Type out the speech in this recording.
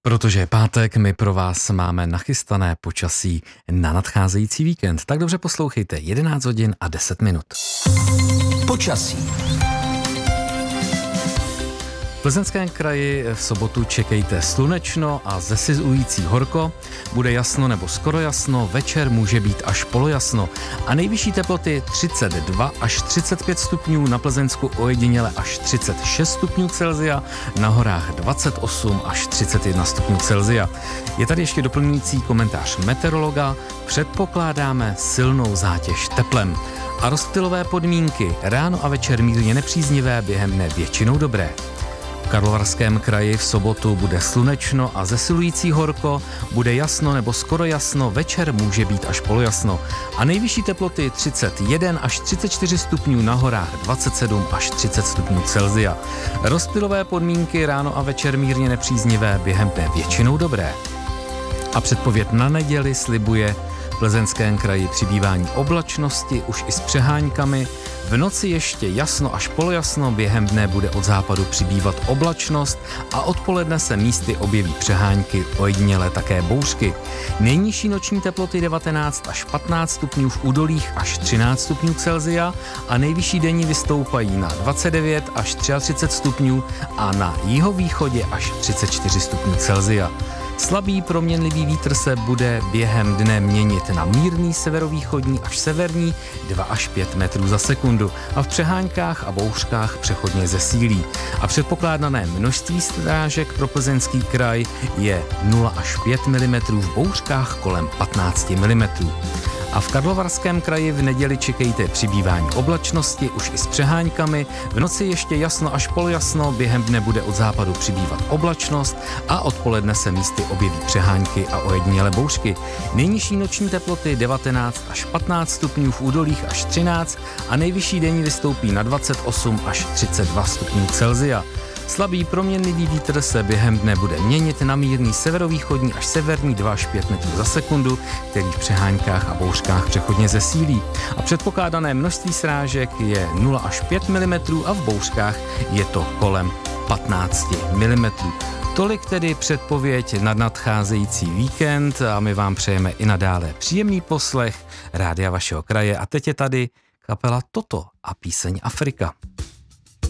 Protože je pátek, my pro vás máme nachystané počasí na nadcházející víkend. Tak dobře poslouchejte, 11 hodin a 10 minut. Počasí. V Plzeňském kraji v sobotu čekejte slunečno a zesilující horko. Bude jasno nebo skoro jasno, večer může být až polojasno. A nejvyšší teploty 32 až 35 stupňů, na Plzeňsku ojediněle až 36 stupňů Celsia, na horách 28 až 31 stupňů Celsia. Je tady ještě doplňující komentář meteorologa. Předpokládáme silnou zátěž teplem. A rozptylové podmínky ráno a večer mírně nepříznivé, během dne většinou dobré. V Karlovarském kraji v sobotu bude slunečno a zesilující horko, bude jasno nebo skoro jasno, večer může být až polojasno. A nejvyšší teploty 31 až 34 stupňů, na horách 27 až 30 stupňů Celsia. Rozptylové podmínky ráno a večer mírně nepříznivé, během dne většinou dobré. A předpověď na neděli slibuje v Plzeňském kraji přibývání oblačnosti už i s přeháňkami. V noci ještě jasno až polojasno, během dne bude od západu přibývat oblačnost a odpoledne se místy objeví přehánky, ojedinělé také bouřky. Nejnižší noční teploty 19 až 15 stupňů, v údolích až 13 stupňů Celsia a nejvyšší denní vystoupají na 29 až 33 stupňů a na jihovýchodě až 34 stupňů Celsia. Slabý proměnlivý vítr se bude během dne měnit na mírný severovýchodní až severní 2 až 5 metrů za sekundu a v přeháňkách a bouřkách přechodně zesílí. A předpokládané množství srážek pro Plzeňský kraj je 0 až 5 mm, v bouřkách kolem 15 mm. A v Karlovarském kraji v neděli čekejte přibývání oblačnosti už i s přeháňkami, v noci ještě jasno až polojasno, během dne bude od západu přibývat oblačnost a odpoledne se místy objeví přehánky a ojedinělé bouřky. Nejnižší noční teploty 19 až 15 stupňů, v údolích až 13 a nejvyšší denní vystoupí na 28 až 32 stupňů Celsia. Slabý proměnlivý vítr se během dne bude měnit na mírný severovýchodní až severní 2 až 5 metrů za sekundu, který v přeháňkách a bouřkách přechodně zesílí. A předpokládané množství srážek je 0 až 5 mm a v bouřkách je to kolem 15 mm. Tolik tedy předpověď na nadcházející víkend a my vám přejeme i nadále příjemný poslech rádia vašeho kraje. A teď je tady kapela Toto a píseň Afrika.